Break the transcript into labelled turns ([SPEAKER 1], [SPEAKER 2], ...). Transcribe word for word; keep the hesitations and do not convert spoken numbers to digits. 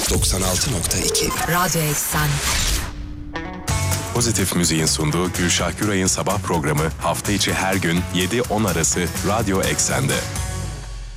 [SPEAKER 1] doksan altı nokta iki
[SPEAKER 2] Radyo Eksen.
[SPEAKER 3] Pozitif Müziğin sunduğu Gülşah Güray'ın sabah programı hafta içi her gün yedi on arası Radyo Eksen'de.